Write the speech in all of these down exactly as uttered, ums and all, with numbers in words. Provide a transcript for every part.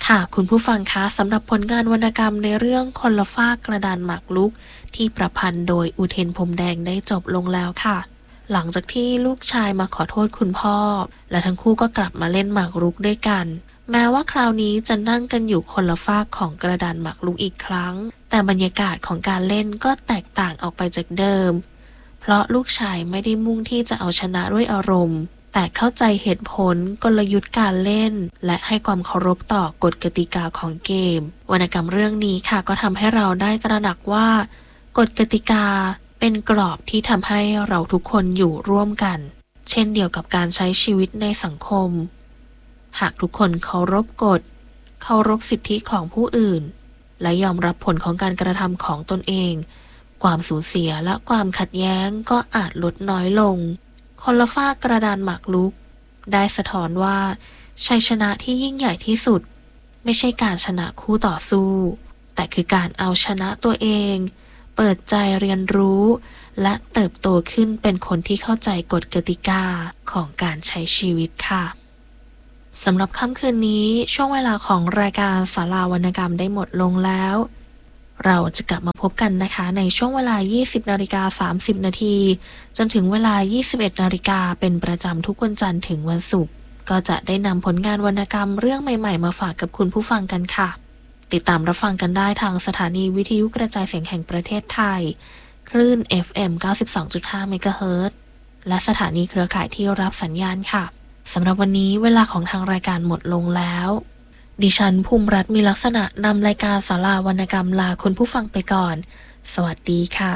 ค่ะคุณผู้ฟังคะสำหรับผลงานวรรณกรรมในเรื่องคนละฟากกระดานหมากรุกที่ประพันธ์โดยอุเทนพรหมแดงได้จบลงแล้วค่ะหลังจากที่ลูกชายมาขอโทษคุณพ่อและทั้งคู่ก็กลับมาเล่นหมากรุกด้วยกันแม้ว่าคราวนี้จะนั่งกันอยู่คนละฟากของกระดานหมากรุกอีกครั้งแต่บรรยากาศของการเล่นก็แตกต่างออกไปจากเดิมเพราะลูกชายไม่ได้มุ่งที่จะเอาชนะด้วยอารมณ์แต่เข้าใจเหตุผลกลยุทธ์การเล่นและให้ความเคารพต่อกฎกติกาของเกมวรรณกรรมเรื่องนี้ค่ะก็ทำให้เราได้ตระหนักว่ากฎกติกาเป็นกรอบที่ทำให้เราทุกคนอยู่ร่วมกันเช่นเดียวกับการใช้ชีวิตในสังคมหากทุกคนเคารพกฎเคารพสิทธิของผู้อื่นและยอมรับผลของการกระทำของตนเองความสูญเสียและความขัดแย้งก็อาจลดน้อยลงคนละฟากกระดานหมากรุกได้สะท้อนว่าชัยชนะที่ยิ่งใหญ่ที่สุดไม่ใช่การชนะคู่ต่อสู้แต่คือการเอาชนะตัวเองเปิดใจเรียนรู้และเติบโตขึ้นเป็นคนที่เข้าใจกฎกติกาของการใช้ชีวิตค่ะสำหรับค่ำคืนนี้ช่วงเวลาของรายการศาลาวรรณกรรมได้หมดลงแล้วเราจะกลับมาพบกันนะคะในช่วงเวลา ยี่สิบนาฬิกาสามสิบนาทีจนถึงเวลา ยี่สิบเอ็ดนาฬิกาเป็นประจำทุกวันจันทร์ถึงวันศุกร์ก็จะได้นำผลงานวรรณกรรมเรื่องใหม่ๆมาฝากกับคุณผู้ฟังกันค่ะติดตามรับฟังกันได้ทางสถานีวิทยุกระจายเสียงแห่งประเทศไทยคลื่น เอฟ เอ็ม เก้าสิบสองจุดห้า เมกะเฮิรตซ์และสถานีเครือข่ายที่รับสัญญาณค่ะสำหรับวันนี้เวลาของทางรายการหมดลงแล้วดิฉันภูมิรัตน์มีลักษณะนำรายการศาลาวรรณกรรมลาคุณผู้ฟังไปก่อนสวัสดีค่ะ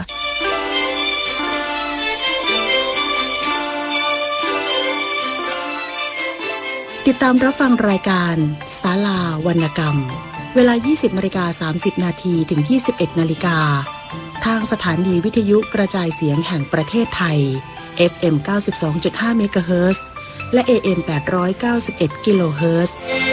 ติดตามรับฟังรายการศาลาวรรณกรรมเวลา ยี่สิบนาฬิกาสามสิบนาทีถึง ยี่สิบเอ็ดนาฬิกาทางสถานีวิทยุกระจายเสียงแห่งประเทศไทย เอฟ เอ็ม เก้าสิบสองจุดห้า เมกะเฮิรตซ์และ เอ เอ็ม แปดร้อยเก้าสิบเอ็ด กิโลเฮิรตซ์